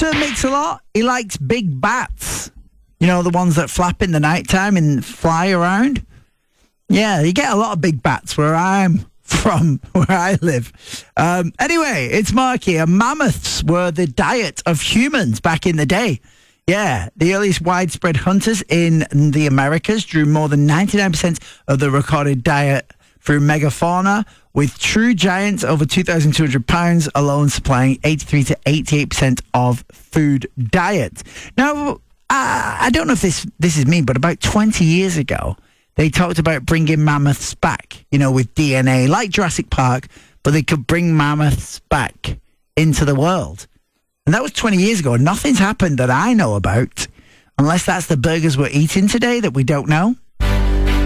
Sir Mix-a-Lot, he likes big bats. You know, the ones that flap in the nighttime and fly around? Yeah, you get a lot of big bats where I'm from, where I live. Anyway, it's Marky, and mammoths were the diet of humans back in the day. Yeah, the earliest widespread hunters in the Americas drew more than 99% of the recorded diet through megafauna, with true giants over 2,200 pounds alone supplying 83 to 88% of food diet. Now, I don't know if this is me, but about 20 years ago, they talked about bringing mammoths back, you know, with DNA, like Jurassic Park, but they could bring mammoths back into the world. And that was 20 years ago. Nothing's happened that I know about, unless that's the burgers we're eating today that we don't know.